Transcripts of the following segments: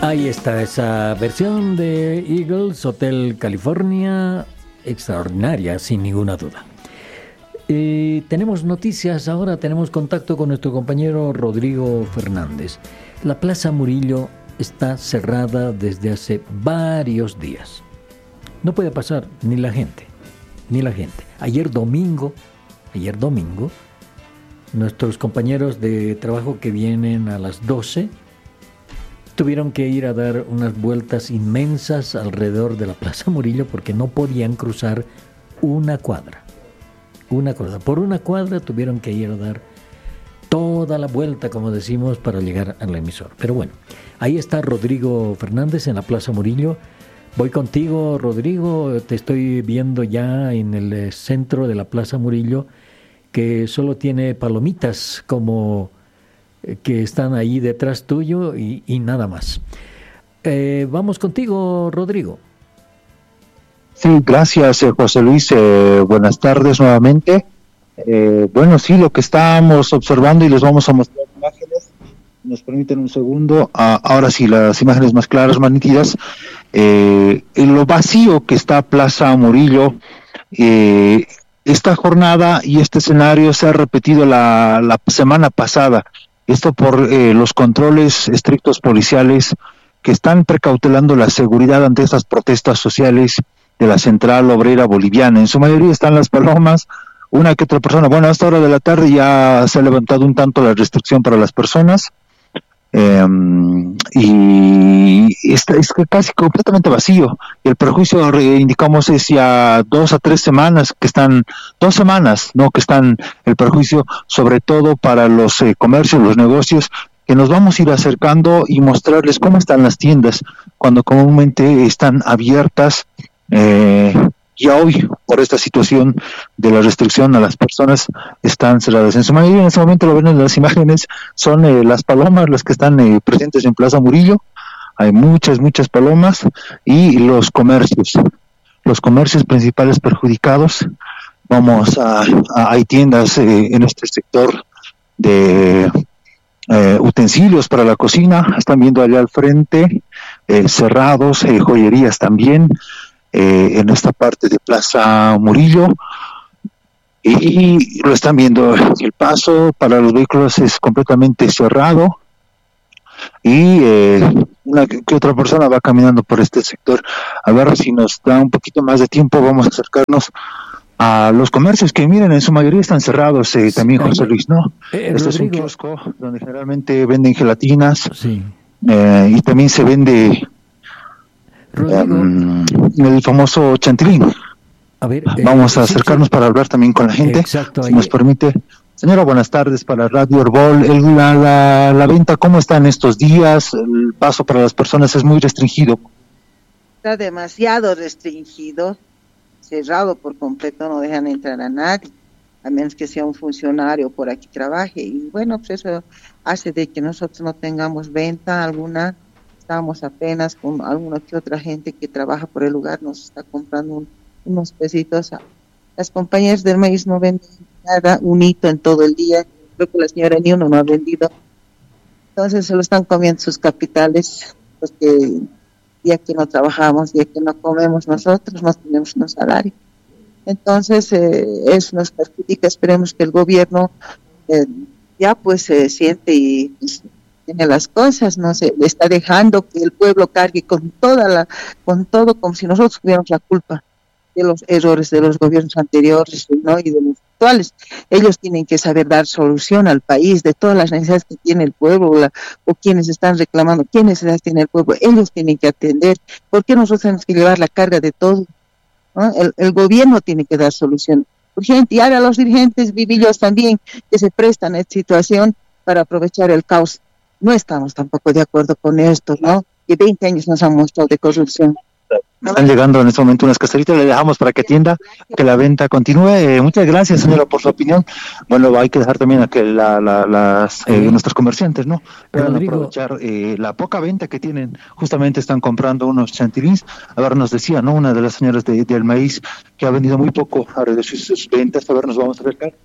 Ahí está esa versión de Eagles, Hotel California, extraordinaria, sin ninguna duda. Tenemos noticias ahora, tenemos contacto con nuestro compañero Rodrigo Fernández. La Plaza Murillo está cerrada desde hace varios días. No puede pasar ni la gente. Ayer domingo, nuestros compañeros de trabajo que vienen a las 12 tuvieron que ir a dar unas vueltas inmensas alrededor de la Plaza Murillo porque no podían cruzar una cuadra. Por una cuadra tuvieron que ir a dar toda la vuelta, como decimos, para llegar al emisor. Pero bueno, ahí está Rodrigo Fernández en la Plaza Murillo. Voy contigo, Rodrigo. Te estoy viendo ya en el centro de la Plaza Murillo, que solo tiene palomitas como que están ahí detrás tuyo y nada más. Vamos contigo, Rodrigo. Sí, gracias, José Luis. Buenas tardes nuevamente. Bueno, sí, lo que estamos observando y les vamos a mostrar imágenes. Nos permiten un segundo. Ahora sí, las imágenes más claras, más nítidas. En lo vacío que está Plaza Murillo, esta jornada y este escenario se ha repetido la semana pasada. Esto por los controles estrictos policiales que están precautelando la seguridad ante estas protestas sociales de la Central Obrera Boliviana. En su mayoría están las palomas, una que otra persona. Bueno, a esta hora de la tarde ya se ha levantado un tanto la restricción para las personas, y es casi completamente vacío. Y el perjuicio, indicamos, es ya 2 a 3 semanas que están, 2 semanas, ¿no? Que están el perjuicio, sobre todo para los comercios, los negocios, que nos vamos a ir acercando y mostrarles cómo están las tiendas cuando comúnmente están abiertas. Ya hoy, por esta situación de la restricción a las personas, están cerradas. En su mayoría, en este momento, lo ven en las imágenes, son las palomas las que están presentes en Plaza Murillo. Hay muchas palomas, y los comercios principales perjudicados. Hay tiendas en este sector de utensilios para la cocina, están viendo allá al frente, cerrados, joyerías también. En esta parte de Plaza Murillo, y lo están viendo. El paso para los vehículos es completamente cerrado, y una que otra persona va caminando por este sector. A ver si nos da un poquito más de tiempo, vamos a acercarnos a los comercios que, miren, en su mayoría están cerrados. También, José Luis, ¿no? Este es un kiosco donde generalmente venden gelatinas, sí. Y también se vende el famoso chantilly. A ver, vamos a acercarnos para hablar también con la gente. Exacto, si nos permite. Señora, buenas tardes para Radio Herbol. La venta, ¿cómo está en estos días? El paso para las personas es muy restringido. Está demasiado restringido, cerrado por completo, no dejan entrar a nadie, a menos que sea un funcionario por aquí trabaje. Y bueno, pues eso hace de que nosotros no tengamos venta alguna. Estamos apenas con alguna que otra gente que trabaja por el lugar, nos está comprando unos pesitos. Las compañías del maíz no venden nada, un hito en todo el día. Creo que la señora ni uno no ha vendido. Entonces se lo están comiendo sus capitales, porque ya que no trabajamos, ya que no comemos nosotros, no tenemos un salario. Entonces eso nos perjudica. Esperemos que el gobierno ya pues se siente y pues, tiene las cosas, no se le está dejando que el pueblo cargue con todo, como si nosotros tuviéramos la culpa de los errores de los gobiernos anteriores, ¿no? Y de los actuales. Ellos tienen que saber dar solución al país de todas las necesidades que tiene el pueblo, o quienes están reclamando, qué necesidades tiene el pueblo. Ellos tienen que atender. ¿Por qué nosotros tenemos que llevar la carga de todo? ¿No? El gobierno tiene que dar solución urgente, y ahora los dirigentes vivillos también que se prestan a esta situación para aprovechar el caos. No estamos tampoco de acuerdo con esto, ¿no? Que 20 años nos han mostrado de corrupción. Están llegando en este momento unas caseritas, le dejamos para que atienda, que la venta continúe. Muchas gracias, señora, por su opinión. Bueno, hay que dejar también a que nuestros comerciantes, ¿no? Puedan aprovechar la poca venta que tienen. Justamente están comprando unos chantillis. A ver, nos decía, ¿no? Una de las señoras del maíz que ha vendido muy poco, a reducir sus ventas. A ver, nos vamos a acercar.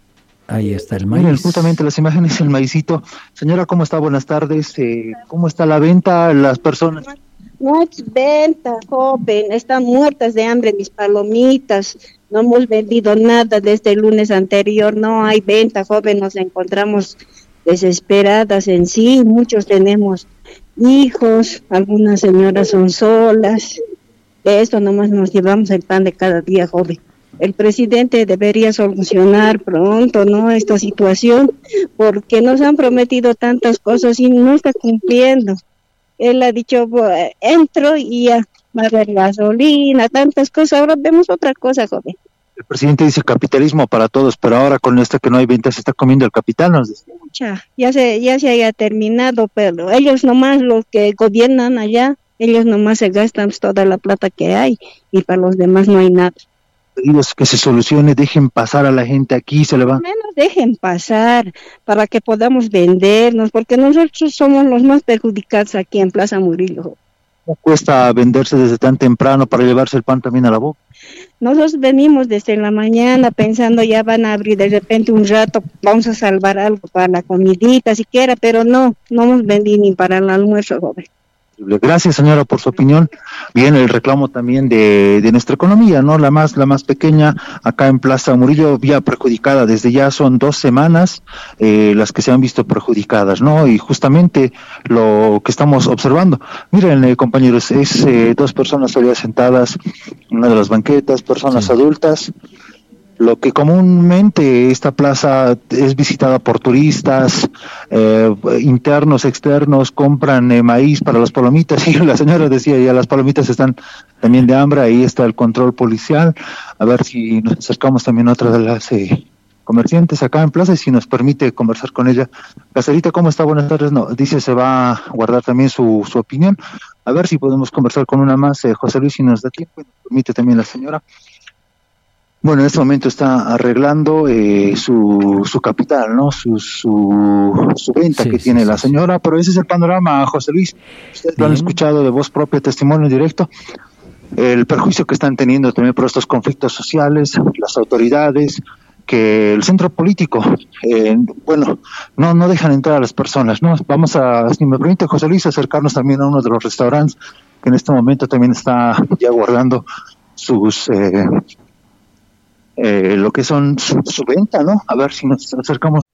Ahí está el Miren, maíz. justamente las imágenes del maicito. Señora, ¿cómo está? Buenas tardes. ¿Cómo está la venta? Las personas. No hay venta, joven. Están muertas de hambre mis palomitas. No hemos vendido nada desde el lunes anterior. No hay venta, joven. Nos encontramos desesperadas en sí. Muchos tenemos hijos. Algunas señoras son solas. De esto nomás nos llevamos el pan de cada día, joven. El presidente debería solucionar pronto, ¿no?, esta situación, porque nos han prometido tantas cosas y no está cumpliendo. Él ha dicho, entro y ya va a haber gasolina, tantas cosas. Ahora vemos otra cosa, joven. El presidente dice capitalismo para todos, pero ahora con esto que no hay venta se está comiendo el capital, nos dice. Ya se haya terminado, pero ellos nomás, los que gobiernan allá, ellos nomás se gastan toda la plata que hay y para los demás no hay nada. Pedidos que se solucione, dejen pasar a la gente aquí, se le va. Menos dejen pasar para que podamos vendernos, porque nosotros somos los más perjudicados aquí en Plaza Murillo. ¿Cómo cuesta venderse desde tan temprano para llevarse el pan también a la boca? Nosotros venimos desde la mañana pensando ya van a abrir de repente un rato, vamos a salvar algo para la comidita siquiera, pero no hemos vendido ni para el almuerzo, joven. Gracias, señora, por su opinión. Bien, el reclamo también de nuestra economía, ¿no? La más pequeña, acá en Plaza Murillo, ya perjudicada. Desde ya son 2 semanas las que se han visto perjudicadas, ¿no? Y justamente lo que estamos observando. Miren, compañeros, es 2 personas todavía sentadas en una de las banquetas, personas adultas. Lo que comúnmente esta plaza es visitada por turistas, internos, externos, compran maíz para las palomitas, y la señora decía, ya las palomitas están también de hambre, ahí está el control policial, a ver si nos acercamos también a otra de las comerciantes acá en plaza y si nos permite conversar con ella. Caserita, ¿cómo está? Buenas tardes. No, dice se va a guardar también su opinión, a ver si podemos conversar con una más, José Luis, si nos da tiempo, nos permite también la señora. Bueno, en este momento está arreglando su capital, ¿no? Su venta que tiene la señora, pero ese es el panorama, José Luis. Ustedes lo han escuchado de voz propia, testimonio directo. El perjuicio que están teniendo también por estos conflictos sociales, las autoridades, que el centro político, no dejan entrar a las personas, ¿no? Vamos a, si me permite, José Luis, acercarnos también a uno de los restaurantes que en este momento también está ya guardando sus... lo que son su venta, ¿no? A ver si nos acercamos